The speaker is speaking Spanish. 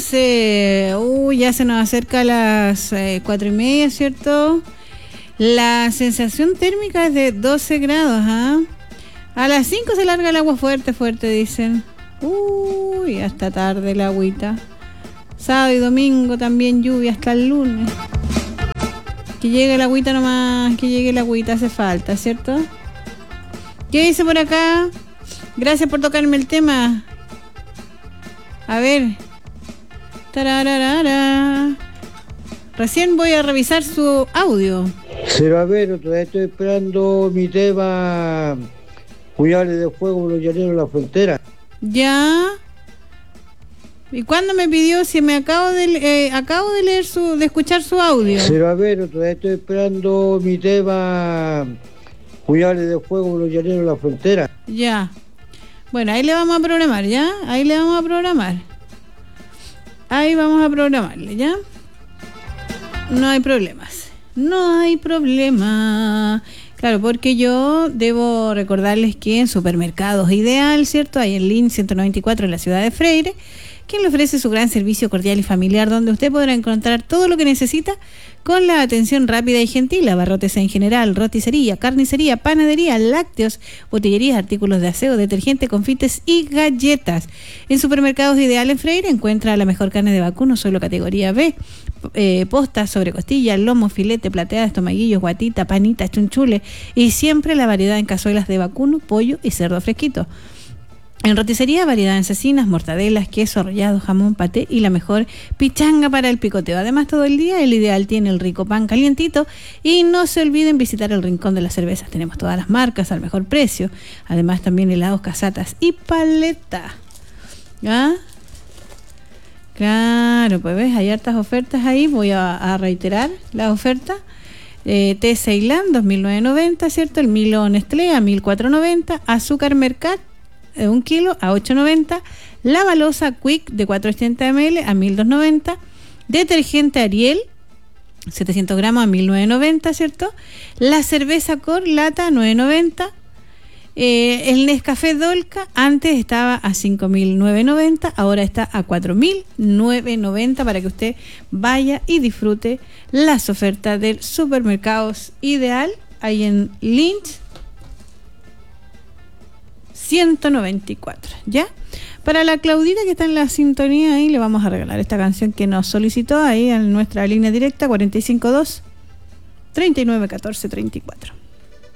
Entonces, ya se nos acerca a las 4:30, ¿cierto? La sensación térmica es de 12 grados, ¿ah? A las 5 se larga el agua fuerte, dicen. Hasta tarde la agüita. Sábado y domingo también lluvia hasta el lunes. Que llegue la agüita nomás, que llegue la agüita, hace falta, ¿cierto? ¿Qué dice por acá? Gracias por tocarme el tema. A ver. Tarararara. Recién voy a revisar su audio. Pero a ver, todavía estoy esperando mi tema Puñales de Fuego por los Llaneros de la Frontera. Ya. ¿Y cuándo me pidió? Si me acabo de leer de escuchar su audio. Pero a ver, todavía estoy esperando mi tema Puñales de Fuego por los Llaneros de la Frontera. Ya. Bueno, ahí le vamos a programar, ¿ya? Ahí vamos a programarle, ¿ya? No hay problemas. Claro, porque yo debo recordarles que en Supermercados Ideal, ¿cierto? Hay en Lin 194 en la ciudad de Freire, quien le ofrece su gran servicio cordial y familiar, donde usted podrá encontrar todo lo que necesita con la atención rápida y gentil, abarrotes en general, roticería, carnicería, panadería, lácteos, botillerías, artículos de aseo, detergente, confites y galletas. En Supermercados Ideal en Freire encuentra la mejor carne de vacuno, solo categoría B, postas, sobrecostilla, lomo, filete, plateadas, tomaguillos, guatita, panitas, chunchules y siempre la variedad en cazuelas de vacuno, pollo y cerdo fresquito. En roticería, variedad en cecinas, mortadelas, queso, arrollado, jamón, paté y la mejor pichanga para el picoteo. Además, todo el día el Ideal tiene el rico pan calientito y no se olviden visitar el Rincón de las Cervezas. Tenemos todas las marcas al mejor precio. Además, también helados, casatas y paleta. ¿Ah? Claro, pues ves, hay hartas ofertas ahí. Voy a reiterar las ofertas. Té Ceilán, 2.990, ¿cierto? El Milo Nestlé a 1.490. Azúcar Mercat, 1 kilo a 8.90, la balosa Quick de 480 ml a 1.290, detergente Ariel 700 gramos a 1.990, ¿cierto? La cerveza Cor lata 9.90, el Nescafé Dolca antes estaba a 5.990, ahora está a 4.990 para que usted vaya y disfrute las ofertas del Supermercados Ideal ahí en Lynch 194, ¿ya? Para la Claudita que está en la sintonía ahí, le vamos a regalar esta canción que nos solicitó ahí en nuestra línea directa 452 39 14 34.